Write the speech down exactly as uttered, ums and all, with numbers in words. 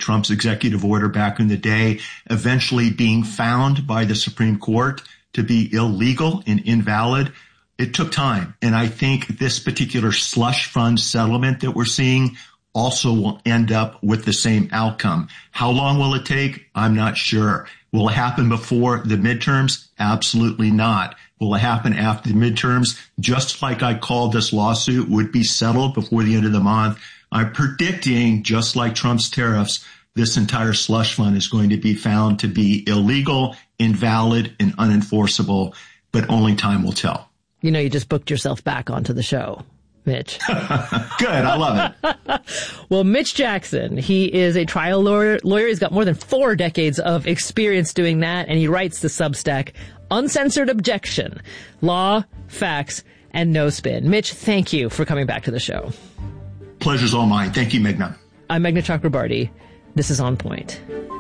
Trump's executive order back in the day, eventually being found by the Supreme Court to be illegal and invalid. It took time. And I think this particular slush fund settlement that we're seeing also will end up with the same outcome. How long will it take? I'm not sure. Will it happen before the midterms? Absolutely not. Will it happen after the midterms? Just like I called this lawsuit would be settled before the end of the month, I'm predicting, just like Trump's tariffs, this entire slush fund is going to be found to be illegal, invalid, and unenforceable, but only time will tell. You know, you just booked yourself back onto the show, Mitch. Good. I love it. Well, Mitch Jackson, he is a trial lawyer. lawyer. He's got more than four decades of experience doing that, and he writes the Substack Uncensored Objection, Law, Facts, and No Spin. Mitch, thank you for coming back to the show. Pleasure's all mine. Thank you, Meghna. I'm Meghna Chakrabarty. This is On Point.